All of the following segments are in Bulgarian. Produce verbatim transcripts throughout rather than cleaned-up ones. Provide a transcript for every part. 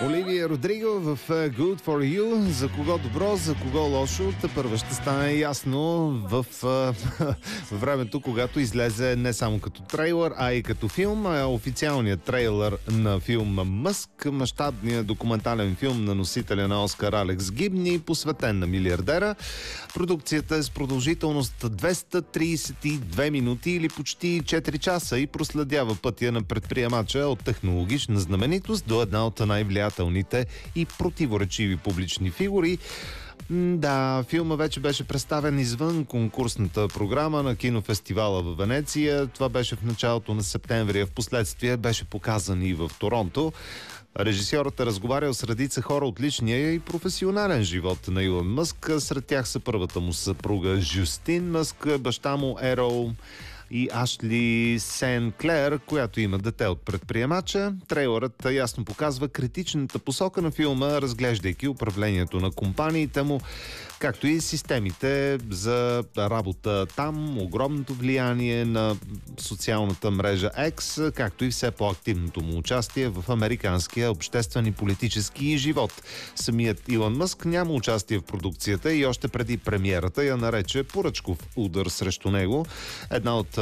Оливия Родриго в Good for You. За кого добро, за кого лошо, тепърва ще стане ясно в времето, когато излезе не само като трейлър, а и като филм. Официалният трейлър на филма Мъск, мащабният документален филм на носителя на Оскар Алекс Гибни, посветен на милиардера. Продукцията е с продължителност двеста тридесет и две минути или почти четири часа и проследява пътя на предприемача от технологична знаменитост до една от най-влиятелните и противоречиви публични фигури. Да, филма вече беше представен извън конкурсната програма на кинофестивала в Венеция. Това беше в началото на септември, а в последствие беше показан и в Торонто. Режисьорът е разговарял с редица хора от личния и професионален живот на Илон Мъск. Сред тях са първата му съпруга Жюстин Мъск, баща му Ерол и Ашли Сен Клер, която има дете от предприемача. Трейлърът ясно показва критичната посока на филма, разглеждайки управлението на компаниите му, както и системите за работа там, огромното влияние на социалната мрежа X, както и все по-активното му участие в американския обществен и политически живот. Самият Илон Мъск няма участие в продукцията и още преди премиерата я нарече поръчков удар срещу него. Една от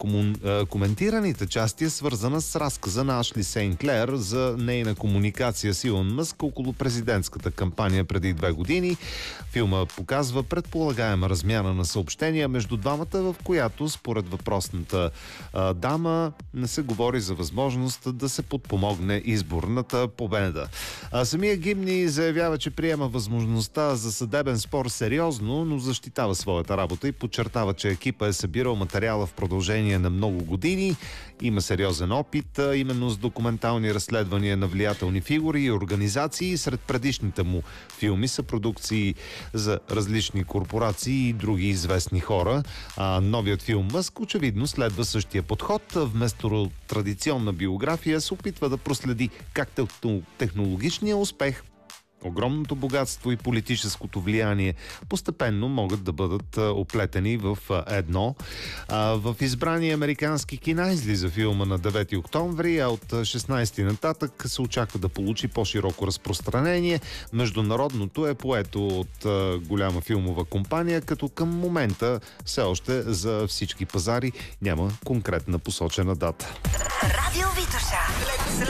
най-коментираните части е свързана с разказа на Ашли Сейн Клер за нейна комуникация с Илон Мъск около президентската кампания преди две години. Филма показва предполагаема размяна на съобщения между двамата, в която според въпросната а, дама не се говори за възможност да се подпомогне изборната победа. А самия Гибни заявява, че приема възможността за съдебен спор сериозно, но защитава своята работа и подчертава, че екипа е събирал материала в продължение на много години. Има сериозен опит, а именно с документални разследвания на влиятелни фигури и организации. Сред предишните му филми са продукции за различни корпорации и други известни хора. А новият филм Мъск очевидно следва същия подход. Вместо традиционна биография се опитва да проследи как технологичният успех, огромното богатство и политическото влияние постепенно могат да бъдат оплетени в едно. В избрани американски кина излиза филма на девети октомври, а от шестнайсети нататък се очаква да получи по-широко разпространение. Международното е поето от голяма филмова компания, като към момента все още за всички пазари няма конкретна посочена дата. Радио Витоша.